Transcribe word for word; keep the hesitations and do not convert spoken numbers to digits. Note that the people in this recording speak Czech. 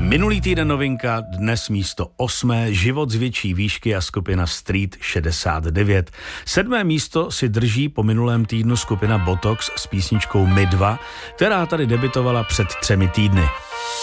Minulý týden novinka, dnes místo osmé, Život z větší výšky a skupina Street šedesát devět. Sedmé místo si drží po minulém týdnu skupina Botox s písničkou My dva, která tady debitovala před třemi týdny.